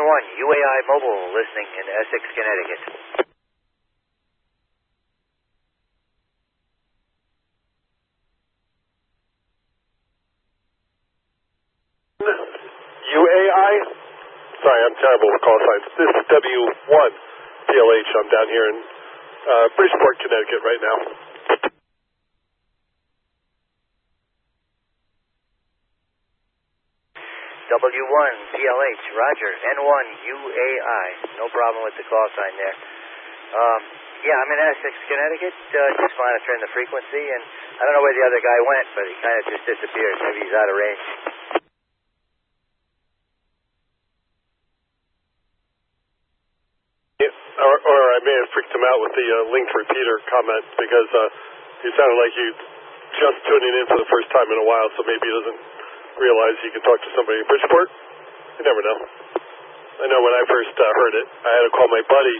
N1 UAI Mobile listening in Essex, Connecticut. UAI? Sorry, I'm terrible with call signs. This is W1 PLH. I'm down here in Bridgeport, Connecticut right now. W1 PLH, Roger. N1 UAI. No problem with the call sign there. Yeah, I'm in Essex, Connecticut. Just monitoring the frequency, and I don't know where the other guy went, but he kind of just disappeared. Maybe he's out of range. Or I may have freaked him out with the linked repeater comment because he sounded like he just tuning in for the first time in a while, so maybe he doesn't realize he can talk to somebody in Bridgeport. You never know. I know when I first heard it, I had to call my buddy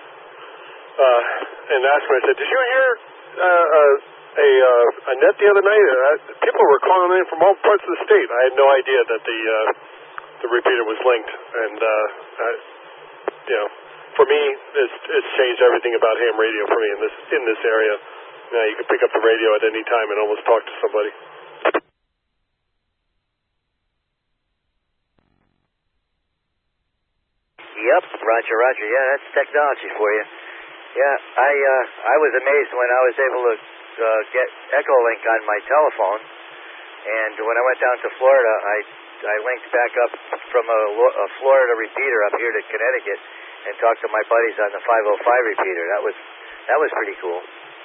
and ask him. I said, "Did you hear a net the other night? People were calling in from all parts of the state." I had no idea that the repeater was linked, and you know. For me, it's changed everything about ham radio for me in this area. Now you can pick up the radio at any time and almost talk to somebody. Yep, Roger, Roger. Yeah, that's technology for you. Yeah, I was amazed when I was able to get Echolink on my telephone, and when I went down to Florida, I linked back up from a Florida repeater up here to Connecticut and talked to my buddies on the 505 repeater. That was pretty cool.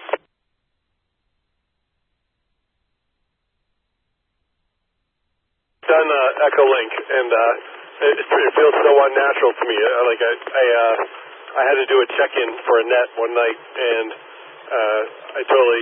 Done Echolink, and it feels so unnatural to me. I had to do a check-in for a net one night, and I totally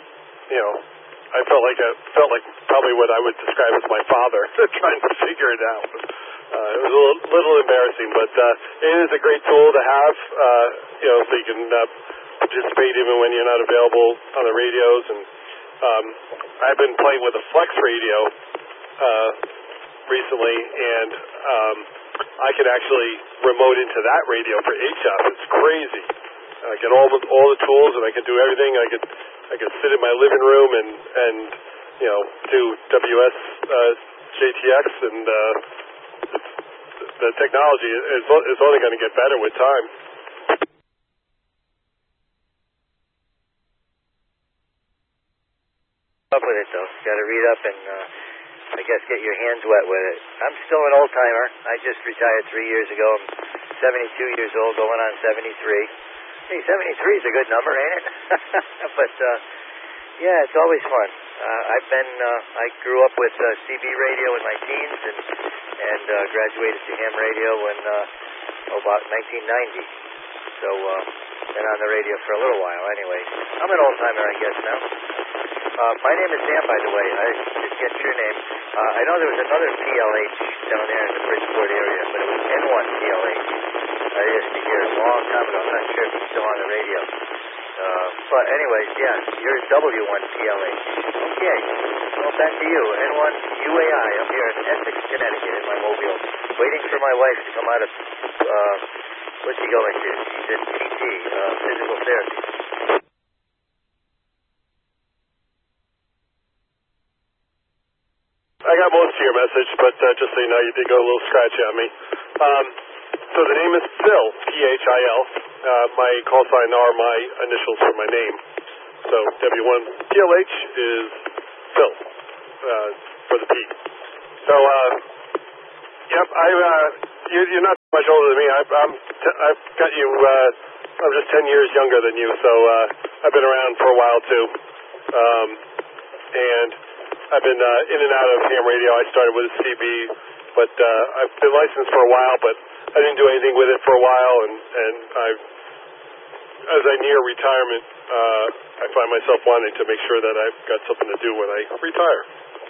I felt like probably what I would describe as my father trying to figure it out. It was a little embarrassing, but it is a great tool to have, so you can participate even when you're not available on the radios. And I've been playing with a Flex radio recently, and I can actually remote into that radio for HF. It's crazy. I get all the tools, and I can do everything. I could sit in my living room and do WS JTX, and the technology is only going to get better with time. Up with it though. Got to read up and I guess get your hands wet with it. I'm still an old timer. I just retired 3 years ago. I'm 72 years old, going on 73. Hey, 73 is a good number, ain't it? But yeah, it's always fun. I grew up with CB radio in my teens and graduated to ham radio in about 1990. So been on the radio for a little while anyway. I'm an old timer, I guess now. My name is Sam, by the way. I didn't get your name. I know there was another PLH down there in the Bridgeport area, but it was N1 PLH. I used to hear it a long time ago. I'm not sure if he's still on the radio. But anyways, yeah, you're W1 PLH. Okay, well, back to you. N1 UAI. I'm here in Essex, Connecticut in my mobile, waiting for my wife to come out of, what's she going to? She's in PT, physical therapy. I got most of your message, but just so you know, you did go a little scratchy on me. So the name is Phil, P-H-I-L. My call sign are my initials for my name. So W1 PLH is Phil for the P. So, yep, you're not much older than me. I've got you. I'm just 10 years younger than you, so I've been around for a while too. And I've been in and out of ham radio. I started with a CB, but I've been licensed for a while, but I didn't do anything with it for a while, and as I near retirement, I find myself wanting to make sure that I've got something to do when I retire.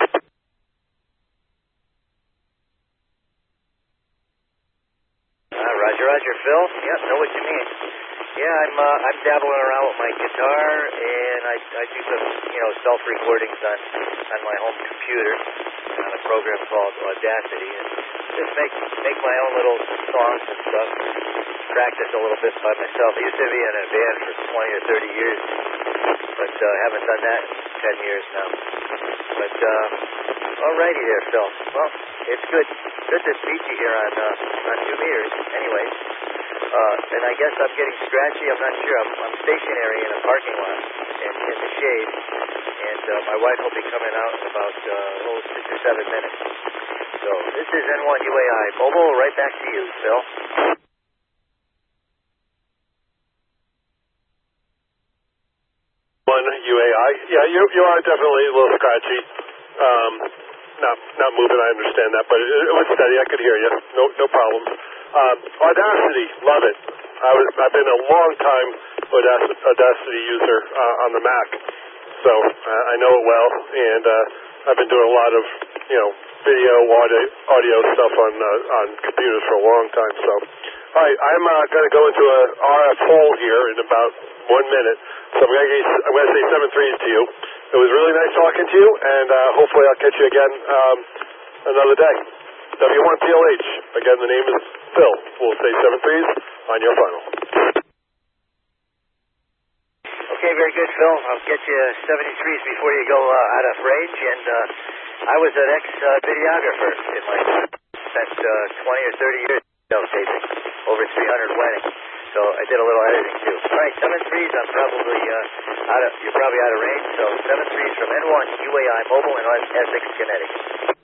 Roger, Phil. Yep, know what you mean. Yeah, I'm dabbling around with my guitar, and I do some self-recordings on my home computer on a program called Audacity. And just make my own little songs and stuff. Practice a little bit by myself. I used to be in a band for 20 or 30 years, but haven't done that in 10 years now. But alrighty there, Phil. Well, it's good to meet you here on 2 meters. Anyways, and I guess I'm getting scratchy. I'm not sure. I'm stationary in a parking lot in the shade, and my wife will be coming out in about 6 or 7 minutes. So this is N1 UAI Mobile. Right back to you, Phil. UAI. Yeah, you are definitely a little scratchy. Not moving, I understand that, but it was steady. I could hear you. No problems. Audacity, love it. I've been a long time Audacity user on the Mac, so I know it well, and I've been doing a lot of video, audio stuff on computers for a long time. So, all right, I'm going to go into a RF hole here in about 1 minute. So I'm going to say 7 threes to you. It was really nice talking to you, and hopefully I'll catch you again another day. W1PLH. Again, the name is Phil. We'll say 7 threes on your final. Okay, very good, Phil. I'll get you 73s before you go out of range. And I was an ex-videographer in my spent 20 or 30 years taping over 300 weddings. So I did a little editing too. All right, 7 threes. I'm probably you're probably out of range. So 7 threes from N1 UAI Mobile in Essex, Connecticut.